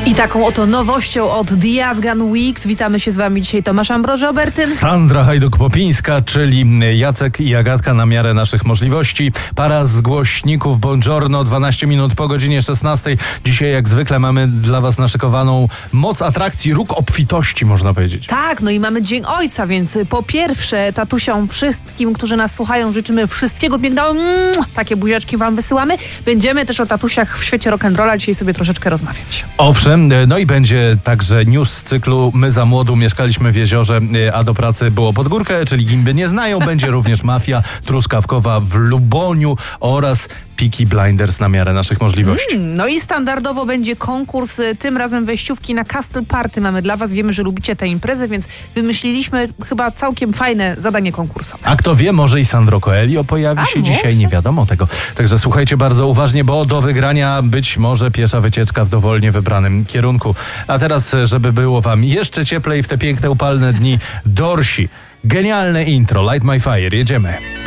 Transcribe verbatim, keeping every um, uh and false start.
I taką oto nowością od The Afghan Weeks. Witamy się z wami dzisiaj Tomasz Ambroży-Obertyn, Sandra Hajduk-Popińska, czyli Jacek i Agatka na miarę naszych możliwości. Para z głośników Buongiorno, dwanaście minut po godzinie szesnastej. Dzisiaj jak zwykle mamy dla was naszykowaną moc atrakcji, róg obfitości, można powiedzieć. Tak, no i mamy Dzień Ojca, więc po pierwsze tatusiom, wszystkim, którzy nas słuchają, życzymy wszystkiego pięknego. Mm, takie buziaczki wam wysyłamy. Będziemy też o tatusiach w świecie rock'n'rolla dzisiaj sobie troszeczkę rozmawiać. Owszem, no i będzie także news z cyklu My za młodu mieszkaliśmy w jeziorze, a do pracy było pod górkę, czyli gimby nie znają. Będzie również Mafia truskawkowa w Luboniu oraz Peaky Blinders na miarę naszych możliwości. Mm, no i standardowo będzie konkurs, tym razem wejściówki na Castle Party mamy dla was. Wiemy, że lubicie tę imprezę, więc wymyśliliśmy chyba całkiem fajne zadanie konkursowe. A kto wie, może i Sandro Coelho pojawi A się może? dzisiaj, nie wiadomo tego. Także słuchajcie bardzo uważnie, bo do wygrania być może piesza wycieczka w dowolnie wybranym kierunku. A teraz, żeby było wam jeszcze cieplej w te piękne, upalne dni, Dorsi. Genialne intro, Light My Fire, jedziemy.